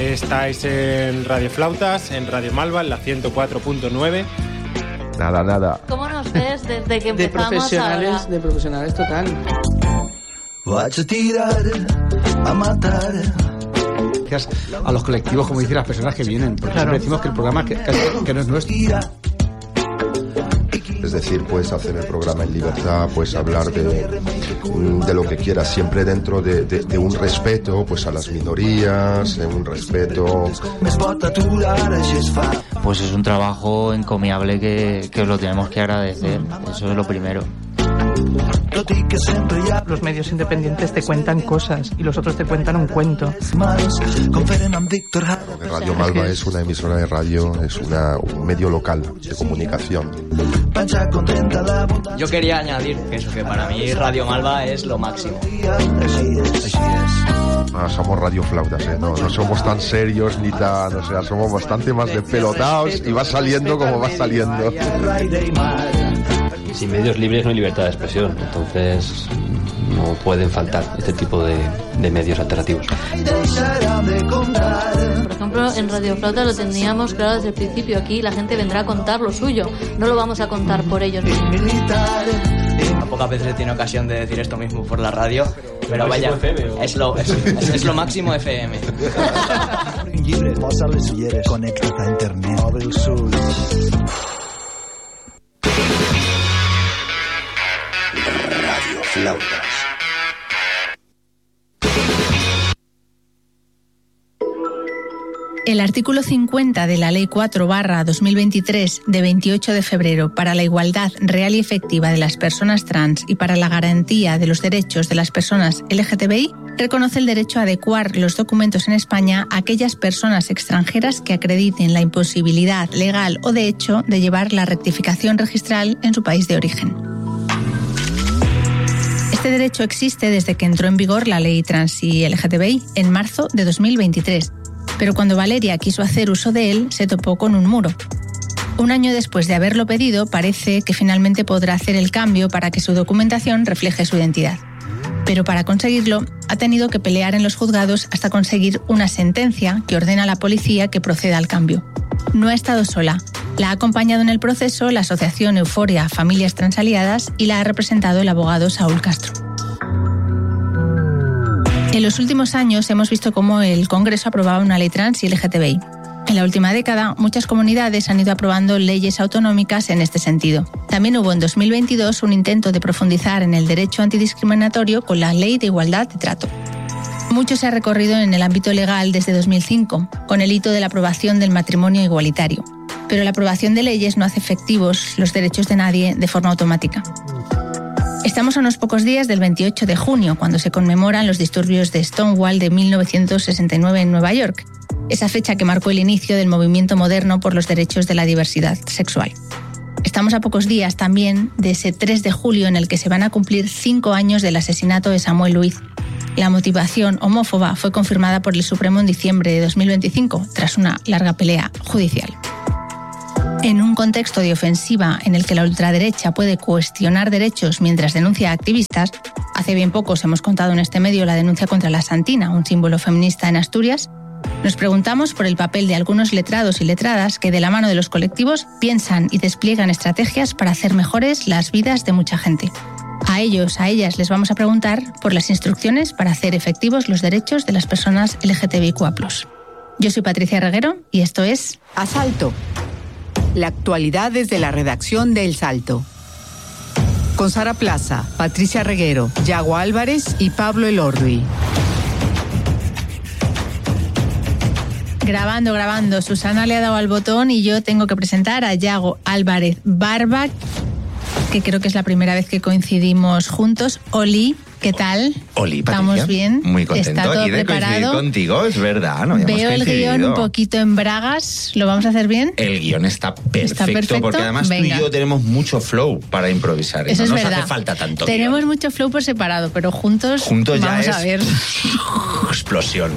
Estáis en Radio Flautas, en Radio Malva, en la 104.9. Nada. ¿Cómo nos ves desde que empezamos ahora? De profesionales total. Vas a tirar, a matar. Gracias a los colectivos, como dicen las personas que vienen, porque siempre decimos que el programa que no es nuestro. Es decir, puedes hacer el programa en libertad, puedes hablar de lo que quieras, siempre dentro de un respeto pues a las minorías, de un respeto. Pues es un trabajo encomiable que os lo tenemos que agradecer, eso es lo primero. Los medios independientes te cuentan cosas y los otros te cuentan un cuento. Radio Malva es una emisora de radio, es un medio local de comunicación. Yo quería añadir que para mí Radio Malva es lo máximo. Somos Radio Flautas, no somos tan serios ni tan, o sea, somos bastante más despelotados y va saliendo como va saliendo. Sin medios libres no hay libertad de expresión, entonces no pueden faltar este tipo de medios alternativos. Por ejemplo, en Radio Flauta lo teníamos claro desde el principio. Aquí la gente vendrá a contar lo suyo, no lo vamos a contar por ellos. Pocas veces he tenido ocasión de decir esto mismo por la radio, pero vaya, es lo máximo FM. Conéctate a internet. Radio Flautas. El artículo 50 de la Ley 4/2023 de 28 de febrero para la igualdad real y efectiva de las personas trans y para la garantía de los derechos de las personas LGTBI reconoce el derecho a adecuar los documentos en España a aquellas personas extranjeras que acrediten la imposibilidad legal o de hecho de llevar la rectificación registral en su país de origen. Este derecho existe desde que entró en vigor la Ley Trans y LGTBI en marzo de 2023. Pero cuando Valeria quiso hacer uso de él, se topó con un muro. Un año después de haberlo pedido, parece que finalmente podrá hacer el cambio para que su documentación refleje su identidad. Pero para conseguirlo, ha tenido que pelear en los juzgados hasta conseguir una sentencia que ordena a la policía que proceda al cambio. No ha estado sola. La ha acompañado en el proceso la asociación Euforia Familias Transaliadas y la ha representado el abogado Saúl Castro. En los últimos años hemos visto cómo el Congreso aprobaba una ley trans y LGTBI. En la última década, muchas comunidades han ido aprobando leyes autonómicas en este sentido. También hubo en 2022 un intento de profundizar en el derecho antidiscriminatorio con la Ley de Igualdad de Trato. Mucho se ha recorrido en el ámbito legal desde 2005, con el hito de la aprobación del matrimonio igualitario. Pero la aprobación de leyes no hace efectivos los derechos de nadie de forma automática. Estamos a unos pocos días del 28 de junio, cuando se conmemoran los disturbios de Stonewall de 1969 en Nueva York, esa fecha que marcó el inicio del movimiento moderno por los derechos de la diversidad sexual. Estamos a pocos días también de ese 3 de julio en el que se van a cumplir 5 años del asesinato de Samuel Luiz. La motivación homófoba fue confirmada por el Supremo en diciembre de 2025, tras una larga pelea judicial. En un contexto de ofensiva en el que la ultraderecha puede cuestionar derechos mientras denuncia a activistas, hace bien poco os hemos contado en este medio la denuncia contra la Santina, un símbolo feminista en Asturias, nos preguntamos por el papel de algunos letrados y letradas que de la mano de los colectivos piensan y despliegan estrategias para hacer mejores las vidas de mucha gente. A ellos, a ellas les vamos a preguntar por las instrucciones para hacer efectivos los derechos de las personas LGTBIQA+. Yo soy Patricia Reguero y esto es Asalto. La actualidad desde la redacción de El Salto. Con Sara Plaza, Patricia Reguero, Yago Álvarez y Pablo Elorduy. Grabando. Susana le ha dado al botón y yo tengo que presentar a Yago Álvarez Barba, que creo que es la primera vez que coincidimos juntos. Oli, ¿qué tal? Oli, Patricia. ¿Estamos bien? Muy contento ¿Está todo aquí de preparado? coincidir contigo, es verdad. No Veo el guión un poquito en bragas. ¿Lo vamos a hacer bien? El guión está perfecto, porque además Venga. tú y yo tenemos mucho flow para improvisar. Eso y no es nos verdad. hace falta tanto Tenemos guión. mucho flow por separado, pero juntos Ya vamos es a ver. Explosión.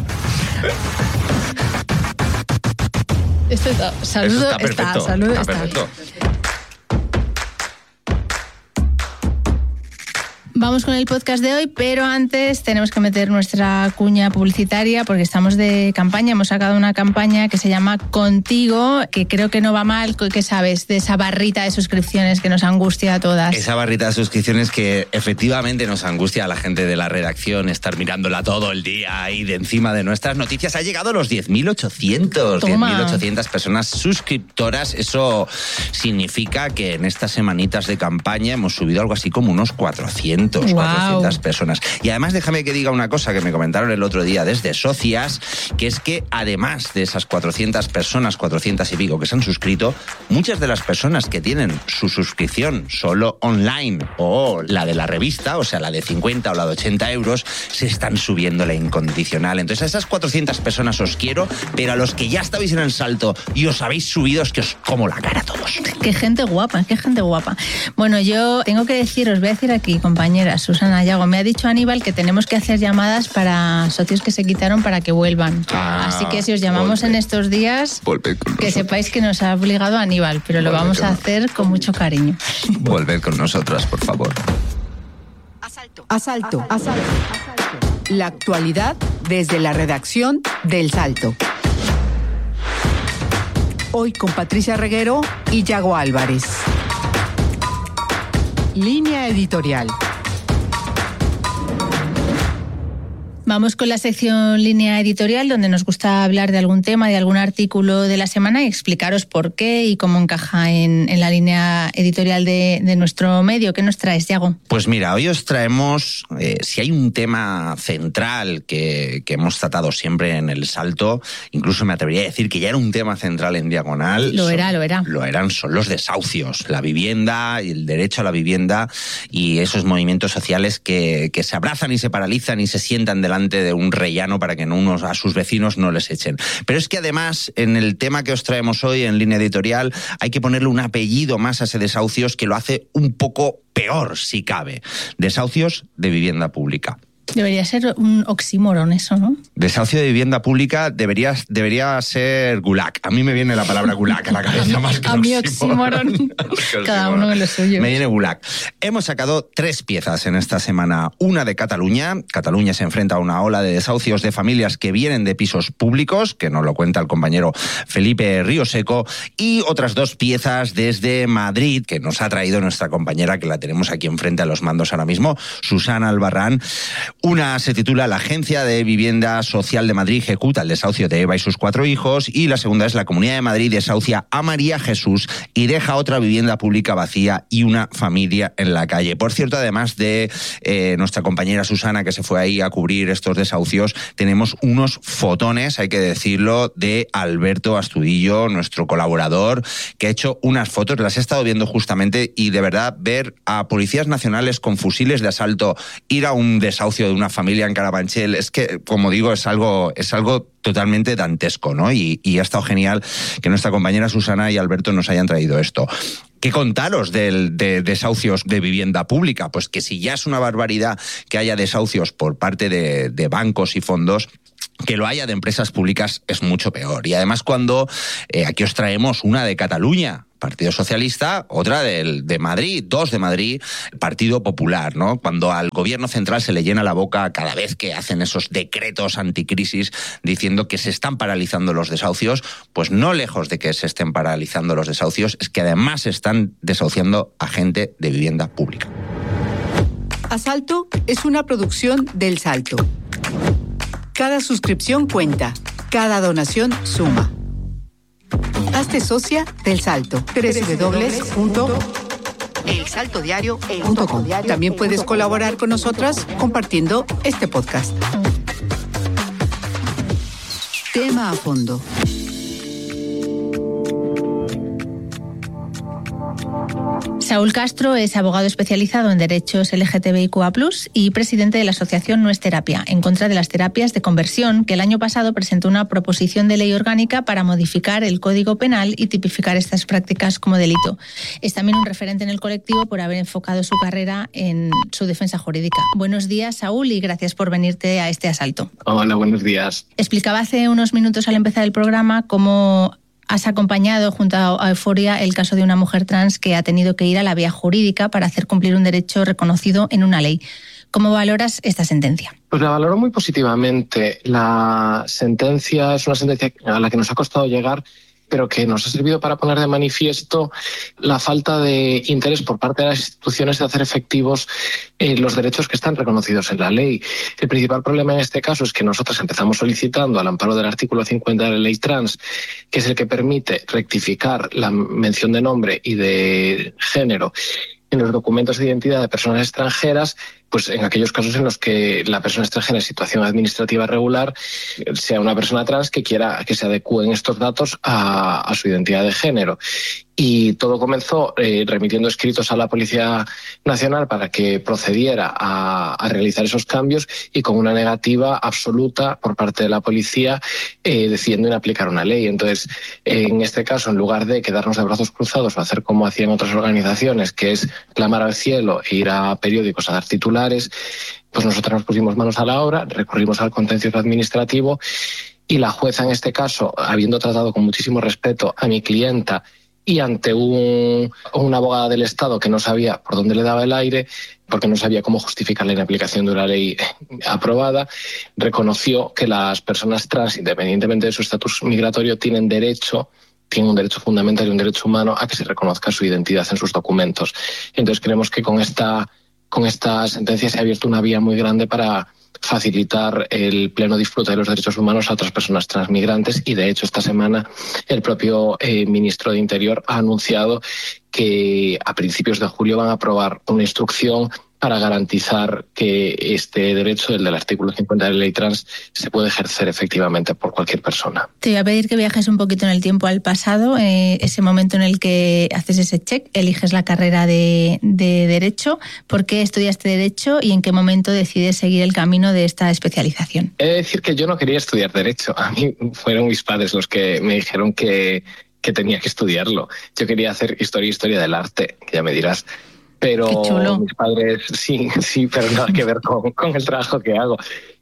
Esto está, saludo, Eso está perfecto. saludo, está perfecto. Vamos con el podcast de hoy, pero antes tenemos que meter nuestra cuña publicitaria porque estamos de campaña. Hemos sacado una campaña que se llama Contigo, que creo que no va mal. ¿Qué sabes de esa barrita de suscripciones que nos angustia a todas? Esa barrita de suscripciones que efectivamente nos angustia a la gente de la redacción, estar mirándola todo el día ahí de encima de nuestras noticias. Ha llegado a los 10.800, 10.800 personas suscriptoras. Eso significa que en estas semanitas de campaña hemos subido algo así como unos 400 personas. Y además déjame que diga una cosa que me comentaron el otro día desde Socias, que es que además de esas 400 personas, 400 y pico que se han suscrito, muchas de las personas que tienen su suscripción solo online o la de la revista, o sea, la de 50 o la de 80 euros, se están subiendo la incondicional. Entonces a esas 400 personas os quiero, pero a los que ya estabais en el salto y os habéis subido es que os como la cara a todos. Qué gente guapa, qué gente guapa. Bueno, yo tengo que deciros, voy a decir aquí, compañeras, Susana, Yago, me ha dicho Aníbal que tenemos que hacer llamadas para socios que se quitaron para que vuelvan. Así que si os llamamos en estos días, que sepáis que nos ha obligado Aníbal, pero lo vamos a hacer con mucho cariño. Volved con nosotras, por favor. Asalto. La actualidad desde la redacción del Salto. Hoy con Patricia Reguero y Yago Álvarez. Línea editorial. Vamos con la sección Línea Editorial, donde nos gusta hablar de algún tema, de algún artículo de la semana y explicaros por qué y cómo encaja en la línea editorial de nuestro medio. ¿Qué nos traes, Yago? Pues mira, hoy os traemos, si hay un tema central que hemos tratado siempre en El Salto, incluso me atrevería a decir que ya era un tema central en Diagonal. Lo eran, son los desahucios, la vivienda y el derecho a la vivienda y esos movimientos sociales que se abrazan y se paralizan y se sientan delante de un rellano para que a sus vecinos no les echen. Pero es que además, en el tema que os traemos hoy en Línea Editorial, hay que ponerle un apellido más a ese desahucios que lo hace un poco peor, si cabe. Desahucios de vivienda pública. Debería ser un oxímoron eso, ¿no? Desahucio de vivienda pública debería ser gulag. A mí me viene la palabra gulag a la cabeza más que a mí oxímoron. Cada uno en lo suyo. Me viene gulag. Hemos sacado 3 piezas en esta semana. Una de Cataluña. Cataluña se enfrenta a una ola de desahucios de familias que vienen de pisos públicos, que nos lo cuenta el compañero Felipe Ríoseco. Y otras 2 piezas desde Madrid, que nos ha traído nuestra compañera, que la tenemos aquí enfrente a los mandos ahora mismo, Susana Albarrán. Una se titula La Agencia de Vivienda Social de Madrid ejecuta el desahucio de Eva y sus 4 hijos, y la segunda es La Comunidad de Madrid desahucia a María Jesús y deja otra vivienda pública vacía y una familia en la calle. Por cierto, además de nuestra compañera Susana, que se fue ahí a cubrir estos desahucios, tenemos unos fotones, hay que decirlo, de Alberto Astudillo, nuestro colaborador, que ha hecho unas fotos, las he estado viendo justamente, y de verdad ver a policías nacionales con fusiles de asalto ir a un desahucio de una familia en Carabanchel, es que, como digo, es algo totalmente dantesco, ¿no? Y ha estado genial que nuestra compañera Susana y Alberto nos hayan traído esto. ¿Qué contaros de desahucios de vivienda pública? Pues que si ya es una barbaridad que haya desahucios por parte de bancos y fondos, que lo haya de empresas públicas es mucho peor. Y además cuando aquí os traemos una de Cataluña, Partido Socialista, otra de Madrid, 2 de Madrid, Partido Popular, ¿no? Cuando al gobierno central se le llena la boca cada vez que hacen esos decretos anticrisis diciendo que se están paralizando los desahucios, pues no lejos de que se estén paralizando los desahucios, es que además se están desahuciando a gente de vivienda pública. Asalto es una producción del Salto. Cada suscripción cuenta, cada donación suma. Hazte socia del Salto. www.elsaltodiario.com. También puedes colaborar con nosotras compartiendo este podcast. Tema a fondo. Saúl Castro es abogado especializado en derechos LGTBIQA+, y presidente de la asociación No es Terapia, en contra de las terapias de conversión, que el año pasado presentó una proposición de ley orgánica para modificar el Código Penal y tipificar estas prácticas como delito. Es también un referente en el colectivo por haber enfocado su carrera en su defensa jurídica. Buenos días, Saúl, y gracias por venirte a este asalto. Hola, buenos días. Explicaba hace unos minutos al empezar el programa cómo has acompañado junto a Euforia el caso de una mujer trans que ha tenido que ir a la vía jurídica para hacer cumplir un derecho reconocido en una ley. ¿Cómo valoras esta sentencia? Pues la valoro muy positivamente. La sentencia es una sentencia a la que nos ha costado llegar, pero que nos ha servido para poner de manifiesto la falta de interés por parte de las instituciones de hacer efectivos los derechos que están reconocidos en la ley. El principal problema en este caso es que nosotros empezamos solicitando al amparo del artículo 50 de la ley trans, que es el que permite rectificar la mención de nombre y de género en los documentos de identidad de personas extranjeras, pues en aquellos casos en los que la persona extranjera en situación administrativa regular sea una persona trans que quiera que se adecúen estos datos a su identidad de género. Y todo comenzó remitiendo escritos a la Policía Nacional para que procediera a realizar esos cambios, y con una negativa absoluta por parte de la policía decidiendo inaplicar una ley. Entonces, en este caso, en lugar de quedarnos de brazos cruzados o hacer como hacían otras organizaciones, que es clamar al cielo e ir a periódicos a dar titulares, pues nosotros nos pusimos manos a la obra, recurrimos al contencioso administrativo, y la jueza en este caso, habiendo tratado con muchísimo respeto a mi clienta y ante una abogada del Estado que no sabía por dónde le daba el aire, porque no sabía cómo justificar la inaplicación de una ley aprobada, reconoció que las personas trans, independientemente de su estatus migratorio, tienen un derecho fundamental y un derecho humano a que se reconozca su identidad en sus documentos. Entonces creemos que con esta sentencia se ha abierto una vía muy grande para facilitar el pleno disfrute de los derechos humanos a otras personas transmigrantes, y de hecho esta semana el propio ministro de Interior ha anunciado que a principios de julio van a aprobar una instrucción para garantizar que este derecho, el del artículo 50 de la ley trans, se puede ejercer efectivamente por cualquier persona. Te voy a pedir que viajes un poquito en el tiempo al pasado, ese momento en el que haces ese check, eliges la carrera de Derecho. ¿Por qué estudiaste Derecho y en qué momento decides seguir el camino de esta especialización? He de decir que yo no quería estudiar Derecho. A mí fueron mis padres los que me dijeron que tenía que estudiarlo. Yo quería hacer historia del arte, que ya me dirás. Pero mis padres, sí, pero nada que ver con el trabajo que hago.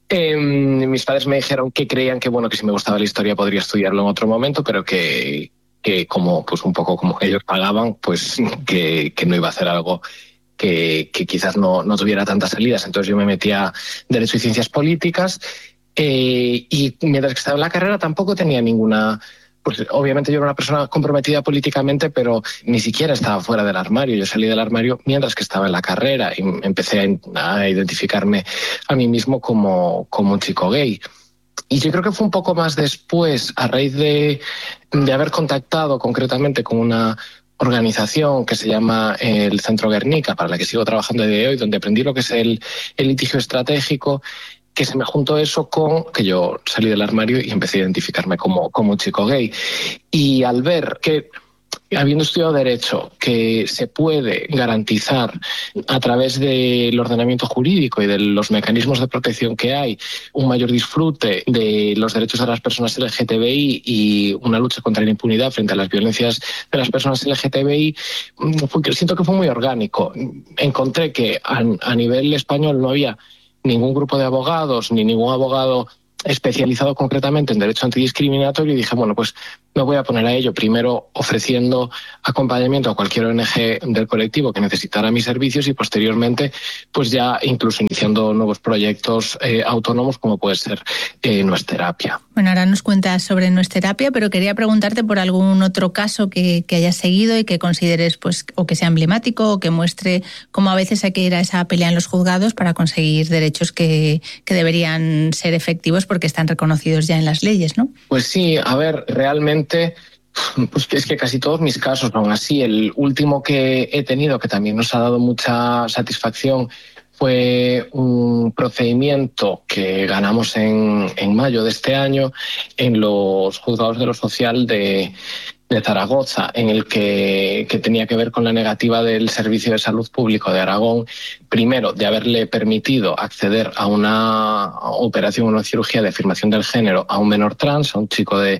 Mis padres me dijeron que creían que si me gustaba la historia podría estudiarlo en otro momento, pero que como pues un poco como ellos pagaban, pues que no iba a hacer algo que quizás no tuviera tantas salidas. Entonces yo me metí a Derecho y Ciencias Políticas, y mientras que estaba en la carrera tampoco tenía ninguna... Pues obviamente yo era una persona comprometida políticamente, pero ni siquiera estaba fuera del armario. Yo salí del armario mientras que estaba en la carrera y empecé a identificarme a mí mismo como un chico gay. Y yo creo que fue un poco más después, a raíz de haber contactado concretamente con una organización que se llama el Centro Guernica, para la que sigo trabajando a día de hoy, donde aprendí lo que es el litigio estratégico, que se me juntó eso con que yo salí del armario y empecé a identificarme como un chico gay. Y al ver que, habiendo estudiado Derecho, que se puede garantizar a través del ordenamiento jurídico y de los mecanismos de protección que hay un mayor disfrute de los derechos de las personas LGTBI y una lucha contra la impunidad frente a las violencias de las personas LGTBI, siento que fue muy orgánico. Encontré que a nivel español no había ningún grupo de abogados ni ningún abogado especializado concretamente en derecho antidiscriminatorio, y dije, pues me voy a poner a ello, primero ofreciendo acompañamiento a cualquier ONG del colectivo que necesitara mis servicios, y posteriormente pues ya incluso iniciando nuevos proyectos autónomos como puede ser Nuesterapia. Bueno, ahora nos cuentas sobre Nuesterapia, pero quería preguntarte por algún otro caso que hayas seguido y que consideres o que sea emblemático o que muestre cómo a veces hay que ir a esa pelea en los juzgados para conseguir derechos que deberían ser efectivos porque están reconocidos ya en las leyes, ¿no? Pues sí, a ver, realmente pues es que casi todos mis casos son así. El último que he tenido, que también nos ha dado mucha satisfacción, fue un procedimiento que ganamos en mayo de este año en los juzgados de lo social de Zaragoza, en el que tenía que ver con la negativa del Servicio de Salud Público de Aragón, primero, de haberle permitido acceder a una operación o una cirugía de afirmación del género a un menor trans, a un chico de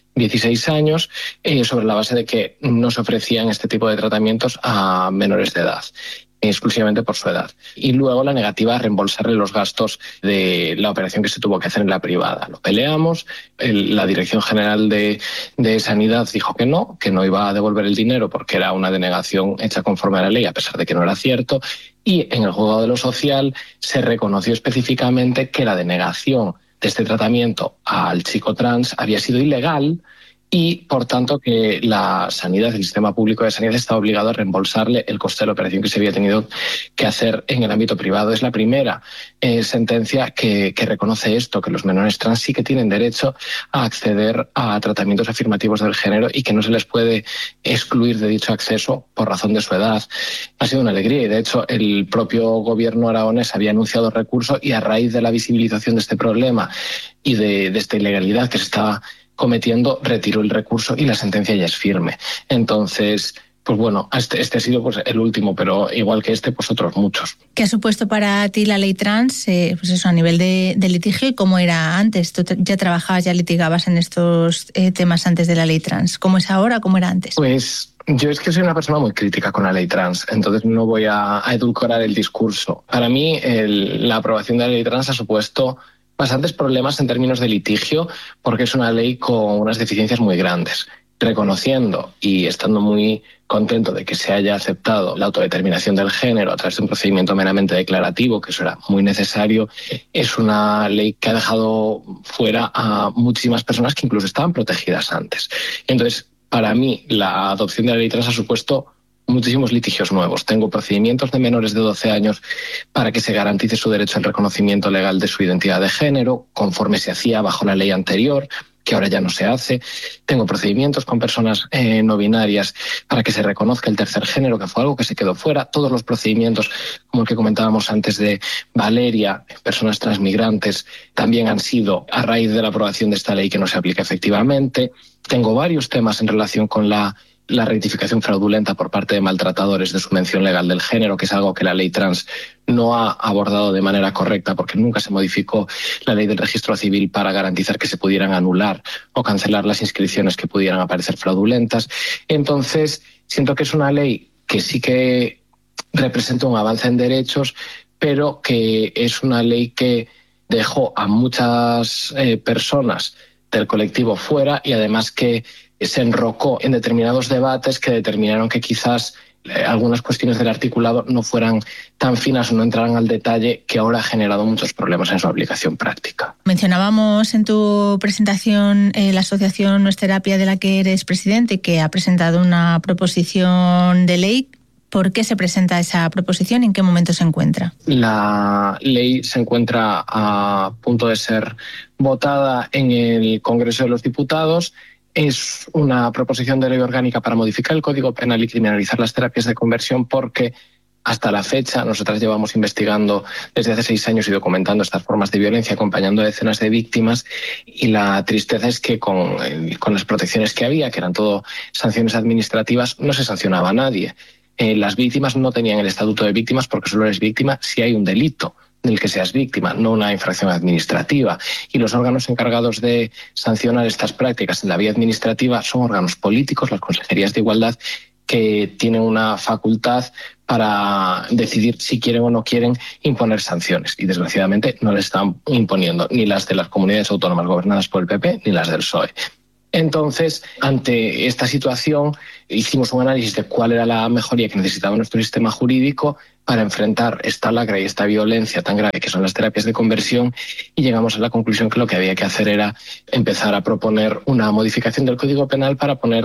16 años, sobre la base de que no se ofrecían este tipo de tratamientos a menores de edad. exclusivamente por su edad. Y luego la negativa a reembolsarle los gastos de la operación que se tuvo que hacer en la privada. Lo peleamos, la Dirección General de Sanidad dijo que no iba a devolver el dinero porque era una denegación hecha conforme a la ley, a pesar de que no era cierto. Y en el juzgado de lo social se reconoció específicamente que la denegación de este tratamiento al chico trans había sido ilegal y, por tanto, que la sanidad, el sistema público de sanidad, está obligado a reembolsarle el coste de la operación que se había tenido que hacer en el ámbito privado. Es la primera sentencia que reconoce esto, que los menores trans sí que tienen derecho a acceder a tratamientos afirmativos del género y que no se les puede excluir de dicho acceso por razón de su edad. Ha sido una alegría y, de hecho, el propio gobierno aragonés había anunciado recurso y, a raíz de la visibilización de este problema y de esta ilegalidad que se estaba cometiendo, retiró el recurso y la sentencia ya es firme. Entonces, pues bueno, este ha sido pues el último, pero igual que pues otros muchos. ¿Qué ha supuesto para ti la ley trans, pues eso, a nivel de litigio, y cómo era antes? Tú ya trabajabas, ya litigabas en estos temas antes de la ley trans. ¿Cómo es ahora? ¿Cómo era antes? Pues yo es que soy una persona muy crítica con la ley trans, entonces no voy a edulcorar el discurso. Para mí, la aprobación de la ley trans ha supuesto bastantes problemas en términos de litigio, porque es una ley con unas deficiencias muy grandes. Reconociendo y estando muy contento de que se haya aceptado la autodeterminación del género a través de un procedimiento meramente declarativo, que eso era muy necesario, es una ley que ha dejado fuera a muchísimas personas que incluso estaban protegidas antes. Entonces, para mí, la adopción de la ley trans ha supuesto muchísimos litigios nuevos. Tengo procedimientos de menores de 12 años para que se garantice su derecho al reconocimiento legal de su identidad de género, conforme se hacía bajo la ley anterior, que ahora ya no se hace. Tengo procedimientos con personas no binarias para que se reconozca el tercer género, que fue algo que se quedó fuera. Todos los procedimientos, como el que comentábamos antes de Valeria, personas transmigrantes, también han sido a raíz de la aprobación de esta ley que no se aplica efectivamente. Tengo varios temas en relación con la rectificación fraudulenta por parte de maltratadores de su mención legal del género, que es algo que la ley trans no ha abordado de manera correcta porque nunca se modificó la ley del registro civil para garantizar que se pudieran anular o cancelar las inscripciones que pudieran aparecer fraudulentas. Entonces, siento que es una ley que sí que representa un avance en derechos, pero que es una ley que dejó a muchas personas del colectivo fuera y además que se enrocó en determinados debates que determinaron que quizás algunas cuestiones del articulado no fueran tan finas o no entraran al detalle, que ahora ha generado muchos problemas en su aplicación práctica. Mencionábamos en tu presentación la asociación No es Terapia, de la que eres presidente, que ha presentado una proposición de ley. ¿Por qué se presenta esa proposición y en qué momento se encuentra? La ley se encuentra a punto de ser votada en el Congreso de los Diputados. Es una proposición de ley orgánica para modificar el Código Penal y criminalizar las terapias de conversión, porque hasta la fecha nosotras llevamos investigando desde hace 6 años y documentando estas formas de violencia, acompañando a decenas de víctimas, y la tristeza es que con las protecciones que había, que eran todo sanciones administrativas, no se sancionaba a nadie. Las víctimas no tenían el estatuto de víctimas porque solo eres víctima si hay un delito del que seas víctima, no una infracción administrativa. Y los órganos encargados de sancionar estas prácticas en la vía administrativa son órganos políticos, las consejerías de igualdad, que tienen una facultad para decidir si quieren o no quieren imponer sanciones. Y desgraciadamente no le están imponiendo ni las de las comunidades autónomas gobernadas por el PP ni las del PSOE. Entonces, ante esta situación, hicimos un análisis de cuál era la mejoría que necesitaba nuestro sistema jurídico para enfrentar esta lacra y esta violencia tan grave que son las terapias de conversión, y llegamos a la conclusión que lo que había que hacer era empezar a proponer una modificación del Código Penal para poner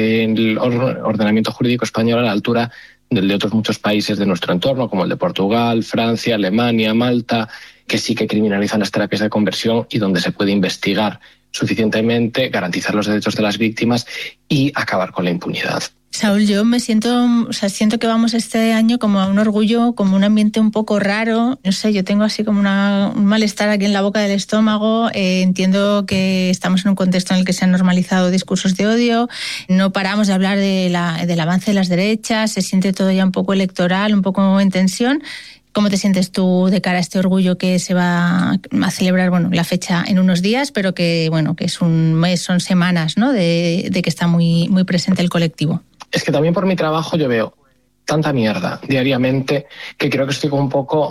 el ordenamiento jurídico español a la altura del de otros muchos países de nuestro entorno, como el de Portugal, Francia, Alemania, Malta, que sí que criminalizan las terapias de conversión y donde se puede investigar suficientemente, garantizar los derechos de las víctimas y acabar con la impunidad. Saúl, yo me siento que vamos este año como a un orgullo, como un ambiente un poco raro. No sé, yo tengo así como un malestar aquí en la boca del estómago. Entiendo que estamos en un contexto en el que se han normalizado discursos de odio. No paramos de hablar del avance de las derechas. Se siente todo ya un poco electoral, un poco en tensión. ¿Cómo te sientes tú de cara a este orgullo que se va a celebrar, la fecha en unos días, pero que es un mes, son semanas, ¿no? de que está muy, muy presente el colectivo? Es que también por mi trabajo yo veo tanta mierda diariamente que creo que estoy un poco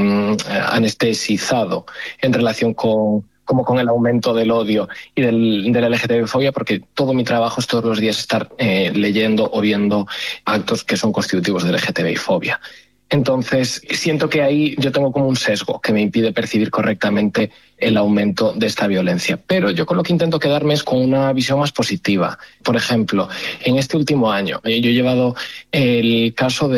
anestesizado en relación con el aumento del odio y de la LGTB-fobia, porque todo mi trabajo es todos los días estar leyendo o viendo actos que son constitutivos de LGTB-fobia. Entonces, siento que ahí yo tengo como un sesgo que me impide percibir correctamente el aumento de esta violencia. Pero yo con lo que intento quedarme es con una visión más positiva. Por ejemplo, en este último año, yo he llevado el caso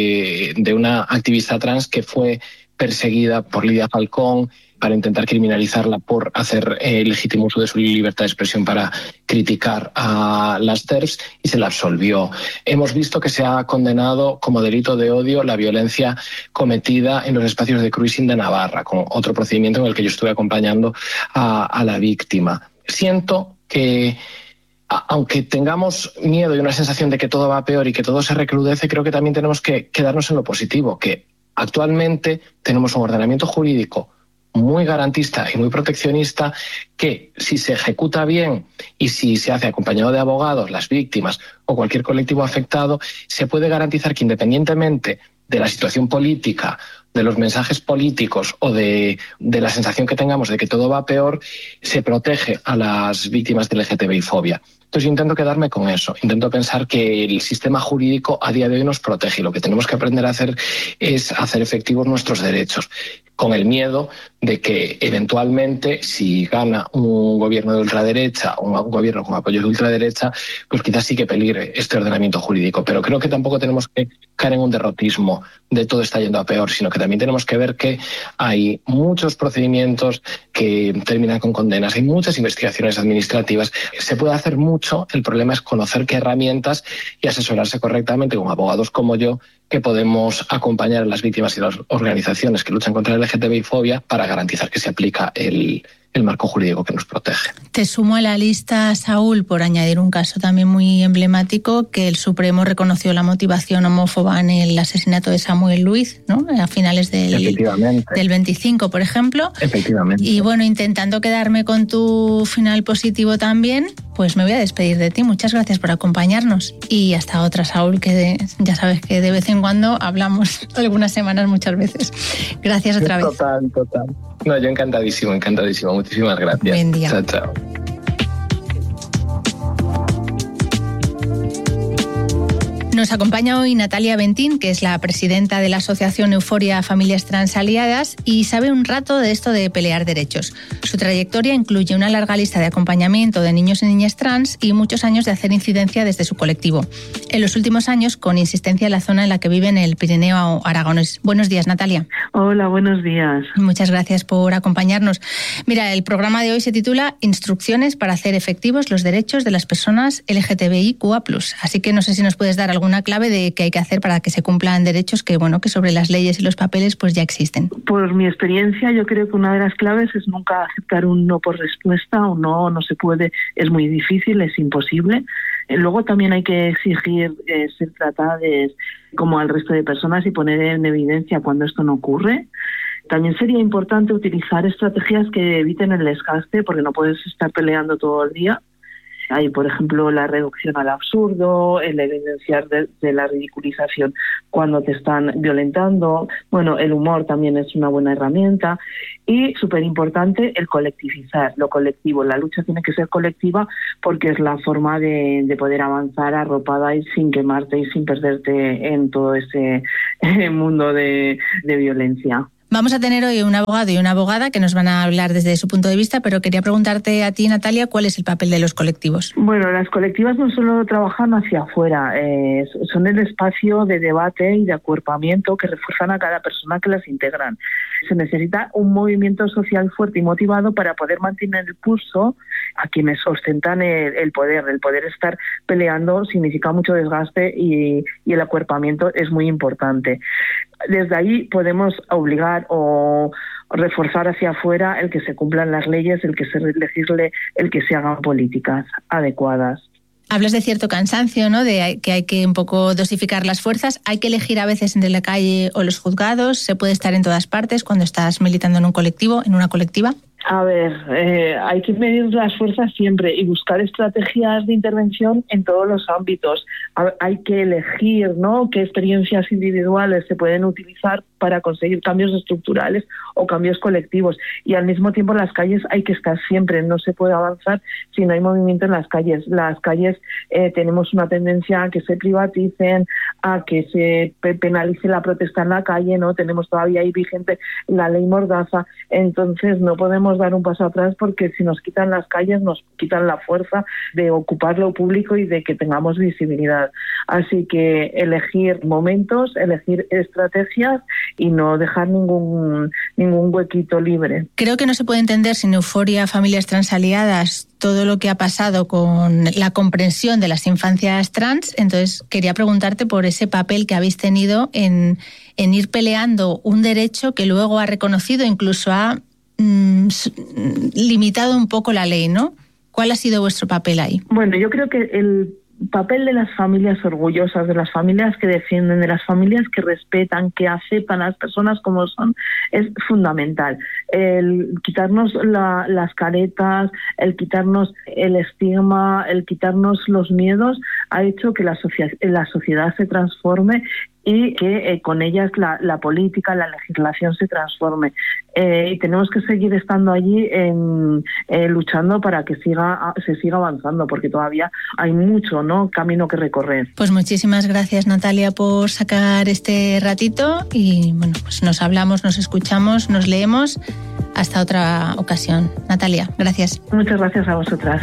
de una activista trans que fue perseguida por Lidia Falcón para intentar criminalizarla por hacer legítimo uso de su libertad de expresión para criticar a las TERFs, y se la absolvió. Hemos visto que se ha condenado como delito de odio la violencia cometida en los espacios de cruising de Navarra, con otro procedimiento en el que yo estuve acompañando a la víctima. Siento que, aunque tengamos miedo y una sensación de que todo va peor y que todo se recrudece, creo que también tenemos que quedarnos en lo positivo, que actualmente tenemos un ordenamiento jurídico muy garantista y muy proteccionista que, si se ejecuta bien y si se hace acompañado de abogados, las víctimas o cualquier colectivo afectado, se puede garantizar que, independientemente de la situación política, de los mensajes políticos o de la sensación que tengamos de que todo va peor, se protege a las víctimas de LGTBI-fobia. Entonces yo intento quedarme con eso, intento pensar que el sistema jurídico a día de hoy nos protege, y lo que tenemos que aprender a hacer es hacer efectivos nuestros derechos, con el miedo de que eventualmente, si gana un gobierno de ultraderecha o un gobierno con apoyo de ultraderecha, pues quizás sí que peligre este ordenamiento jurídico. Pero creo que tampoco tenemos que caer en un derrotismo de todo está yendo a peor, sino que también tenemos que ver que hay muchos procedimientos que terminan con condenas, hay muchas investigaciones administrativas, se puede hacer mucho, el problema es conocer qué herramientas y asesorarse correctamente con abogados como yo, que podemos acompañar a las víctimas y las organizaciones que luchan contra la LGTBI-fobia para garantizar que se aplica el marco jurídico que nos protege. Te sumo a la lista, Saúl, por añadir un caso también muy emblemático, que el Supremo reconoció la motivación homófoba en el asesinato de Samuel Luiz, ¿no? A finales del 25, por ejemplo. Efectivamente. Y bueno, intentando quedarme con tu final positivo también, pues me voy a despedir de ti. Muchas gracias por acompañarnos. Y hasta otra, Saúl, que ya sabes que de vez en cuando hablamos, algunas semanas, muchas veces. Gracias otra vez. Total. No, yo encantadísimo. Muchísimas gracias. Buen día. Chao. Nos acompaña hoy Natalia Bentín, que es la presidenta de la asociación Euforia Familias Trans Aliadas, y sabe un rato de esto de pelear derechos. Su trayectoria incluye una larga lista de acompañamiento de niños y niñas trans y muchos años de hacer incidencia desde su colectivo. En los últimos años, con insistencia en la zona en la que vive, en el Pirineo aragonés. Buenos días, Natalia. Hola, buenos días. Muchas gracias por acompañarnos. Mira, el programa de hoy se titula Instrucciones para hacer efectivos los derechos de las personas LGTBIQA+. Así que no sé si nos puedes dar alguna clave de qué hay que hacer para que se cumplan derechos que sobre las leyes y los papeles pues ya existen. Por mi experiencia, yo creo que una de las claves es nunca aceptar un no por respuesta. Un no se puede, es muy difícil, es imposible. Luego también hay que exigir ser tratadas como al resto de personas y poner en evidencia cuando esto no ocurre. También sería importante utilizar estrategias que eviten el desgaste, porque no puedes estar peleando todo el día. Hay, por ejemplo, la reducción al absurdo, el evidenciar de la ridiculización cuando te están violentando. Bueno, el humor también es una buena herramienta. Y, súper importante, el colectivizar, lo colectivo. La lucha tiene que ser colectiva porque es la forma de poder avanzar arropada y sin quemarte y sin perderte en todo ese mundo de violencia. Vamos a tener hoy un abogado y una abogada que nos van a hablar desde su punto de vista, pero quería preguntarte a ti, Natalia, ¿cuál es el papel de los colectivos? Bueno, las colectivas no solo trabajan hacia afuera, son el espacio de debate y de acuerpamiento que refuerzan a cada persona que las integran. Se necesita un movimiento social fuerte y motivado para poder mantener el pulso a quienes ostentan el poder. El poder estar peleando significa mucho desgaste y el acuerpamiento es muy importante. Desde ahí podemos obligar o reforzar hacia afuera el que se cumplan las leyes, el que se legisle, el que se hagan políticas adecuadas. Hablas de cierto cansancio, ¿no? De que hay que un poco dosificar las fuerzas. Hay que elegir a veces entre la calle o los juzgados. Se puede estar en todas partes cuando estás militando en un colectivo, en una colectiva. A ver, hay que medir las fuerzas siempre y buscar estrategias de intervención en todos los ámbitos. Hay que elegir, ¿no?, qué experiencias individuales se pueden utilizar para conseguir cambios estructurales o cambios colectivos. Y al mismo tiempo las calles hay que estar siempre, no se puede avanzar si no hay movimiento en las calles. Las calles tenemos una tendencia a que se privaticen, a que se penalice la protesta en la calle, ¿no? Tenemos todavía ahí vigente la ley Mordaza, entonces no podemos dar un paso atrás, porque si nos quitan las calles nos quitan la fuerza de ocupar lo público y de que tengamos visibilidad. Así que elegir momentos, elegir estrategias y no dejar ningún huequito libre. Creo que no se puede entender sin euforia Familias Transaliadas todo lo que ha pasado con la comprensión de las infancias trans. Entonces quería preguntarte por ese papel que habéis tenido en ir peleando un derecho que luego ha reconocido, incluso ha limitado un poco la ley, ¿no? ¿Cuál ha sido vuestro papel ahí? Bueno, yo creo que el papel de las familias orgullosas, de las familias que defienden, de las familias que respetan, que aceptan a las personas como son, es fundamental. El quitarnos las caretas, el quitarnos el estigma, el quitarnos los miedos, ha hecho que la sociedad se transforme y que con ellas la política, la legislación se transforme. Y tenemos que seguir estando allí luchando para que se siga avanzando, porque todavía hay mucho, ¿no?, camino que recorrer. Pues muchísimas gracias, Natalia, por sacar este ratito y bueno, pues nos hablamos, nos escuchamos, nos leemos. Hasta otra ocasión. Natalia, gracias. Muchas gracias a vosotras.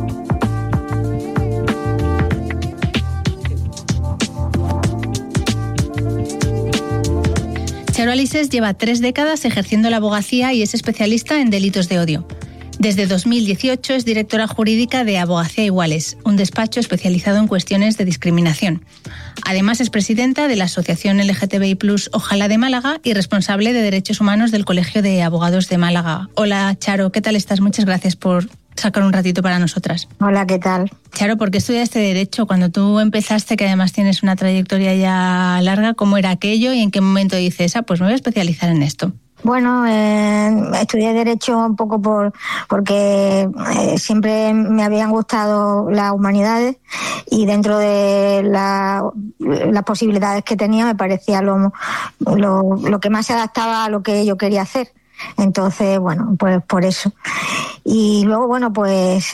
Charo Alises lleva 3 décadas ejerciendo la abogacía y es especialista en delitos de odio. Desde 2018 es directora jurídica de Abogacía Iguales, un despacho especializado en cuestiones de discriminación. Además es presidenta de la Asociación LGTBI+ Ojalá de Málaga y responsable de Derechos Humanos del Colegio de Abogados de Málaga. Hola Charo, ¿qué tal estás? Muchas gracias por sacar un ratito para nosotras. Hola, ¿qué tal? Charo, ¿por qué estudiaste Derecho? Cuando tú empezaste, que además tienes una trayectoria ya larga, ¿cómo era aquello y en qué momento dices, pues me voy a especializar en esto? Bueno, estudié Derecho un poco porque siempre me habían gustado las humanidades y dentro de las posibilidades que tenía me parecía lo que más se adaptaba a lo que yo quería hacer. Entonces, bueno, pues por eso. Y luego, bueno, pues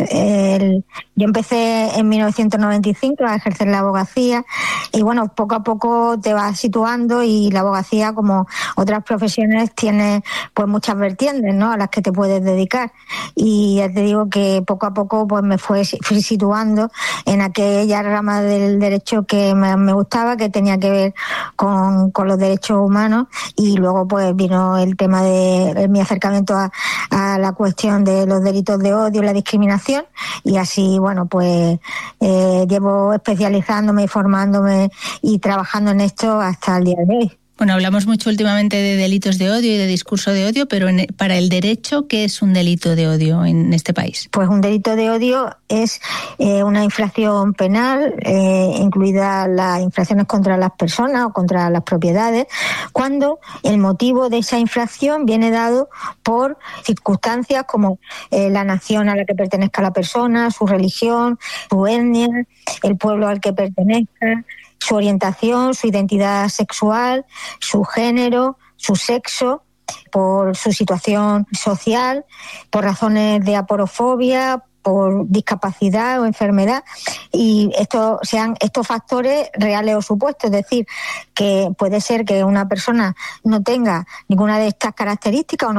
yo empecé en 1995 a ejercer la abogacía y, bueno, poco a poco te vas situando y la abogacía, como otras profesiones, tiene pues muchas vertientes, ¿no?, a las que te puedes dedicar. Y ya te digo que poco a poco pues me fui situando en aquella rama del derecho que me gustaba, que tenía que ver con los derechos humanos, y luego pues vino el tema de mi acercamiento a la cuestión de los delitos de odio y la discriminación, y así, bueno, pues llevo especializándome y formándome y trabajando en esto hasta el día de hoy. Bueno, hablamos mucho últimamente de delitos de odio y de discurso de odio, pero para el derecho, ¿qué es un delito de odio en este país? Pues un delito de odio es una infracción penal, incluidas las infracciones contra las personas o contra las propiedades, cuando el motivo de esa infracción viene dado por circunstancias como la nación a la que pertenezca la persona, su religión, su etnia, el pueblo al que pertenezca, su orientación, su identidad sexual, su género, su sexo, por su situación social, por razones de aporofobia, por discapacidad o enfermedad, y sean estos factores reales o supuestos, es decir, que puede ser que una persona no tenga ninguna de estas características o no